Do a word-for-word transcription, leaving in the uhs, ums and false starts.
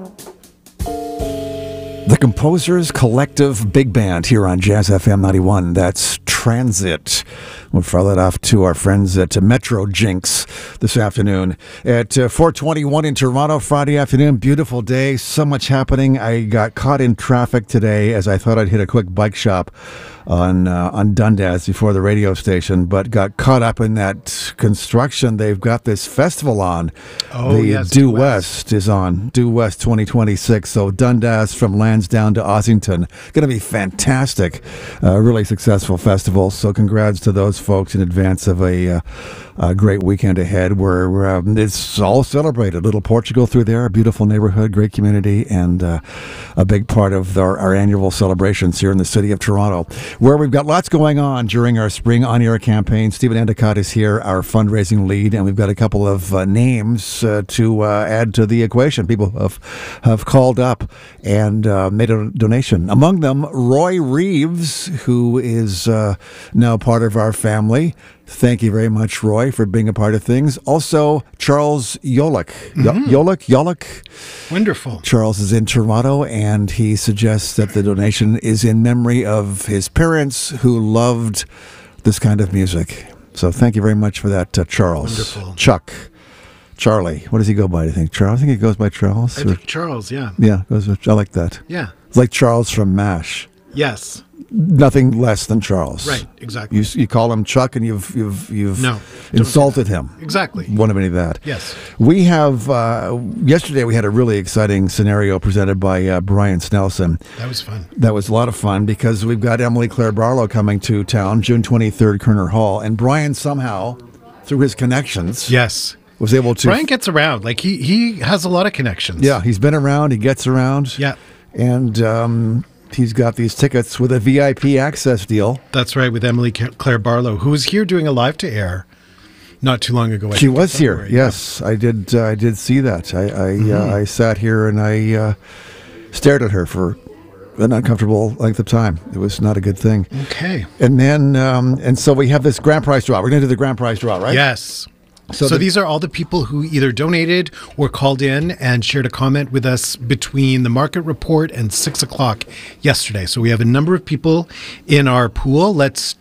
The Composers Collective Big Band here on Jazz F M ninety-one. That's Transit. We'll follow that off to our friends at Metro Jinx this afternoon at uh, four twenty-one in Toronto, Friday afternoon. Beautiful day. So much happening. I got caught in traffic today as I thought I'd hit a quick bike shop on uh, on Dundas before the radio station, but got caught up in that construction. They've got this festival on. Oh, the yes. Due West. West is on. Due West twenty twenty-six. So Dundas from Lansdowne to Ossington. Going to be fantastic. Uh, really successful festival. So congrats to those folks in advance of a, uh, a great weekend ahead where um, it's all celebrated. Little Portugal through there, a beautiful neighborhood, great community, and uh, a big part of our, our annual celebrations here in the city of Toronto, where we've got lots going on during our spring on-air campaign. Stephen Endicott is here, our fundraising lead, and we've got a couple of uh, names uh, to uh, add to the equation. People have, have called up and uh, made a donation. Among them, Roy Reeves, who is uh, now part of our family. Thank you very much, Roy, for being a part of things. Also, Charles Yolik. Mm-hmm. Yolik? Yolik? Wonderful. Charles is in Toronto, and he suggests that the donation is in memory of his parents who loved this kind of music. So thank you very much for that, uh, Charles. Wonderful. Chuck. Charlie. What does he go by, do you think? Charles? I think he goes by Charles. I think Charles, yeah. Yeah, goes by, I like that. Yeah. It's like Charles from MASH. Yes. Nothing less than Charles. Right, exactly. You you call him Chuck, and you've you've you've no, insulted him. Exactly. One of any of that. Yes. We have uh, yesterday we had a really exciting scenario presented by uh, Brian Snelson. That was fun. That was a lot of fun because we've got Emily Claire Barlow coming to town June twenty-third, Kerner Hall, and Brian somehow, through his connections, yes, was able to. Brian gets around. Like he he has a lot of connections. Yeah, he's been around. He gets around. Yeah, and. Um, He's got these tickets with a V I P access deal. That's right, with Emily Claire Barlow, who was here doing a live to air not too long ago. I she was here. February, yes, yeah. I did. Uh, I did see that. I I, mm-hmm. uh, I sat here and I uh, stared at her for an uncomfortable length of time. It was not a good thing. Okay. And then um, and so we have this grand prize draw. We're going to do the grand prize draw, right? Yes. So, so the, these are all the people who either donated or called in and shared a comment with us between the market report and six o'clock yesterday. So we have a number of people in our pool. Let's